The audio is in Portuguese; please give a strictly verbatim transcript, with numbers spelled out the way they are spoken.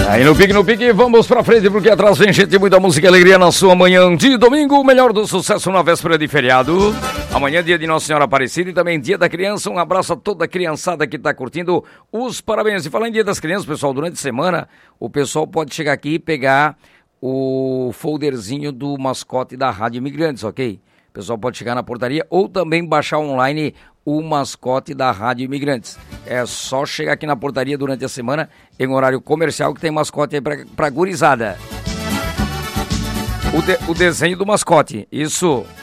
Aí no pique, no pique, vamos pra frente, porque atrás vem gente, muita música e alegria na sua manhã de domingo, o melhor do sucesso na véspera de feriado. Amanhã é dia de Nossa Senhora Aparecida e também dia da criança. Um abraço a toda a criançada que tá curtindo os parabéns. E falando em dia das crianças, pessoal, durante a semana, o pessoal pode chegar aqui e pegar o folderzinho do mascote da Rádio Imigrantes, ok? O pessoal pode chegar na portaria ou também baixar online o mascote da Rádio Imigrantes. É só chegar aqui na portaria durante a semana, em horário comercial, que tem mascote aí pra, pra gurizada. O, de, o desenho do mascote, isso.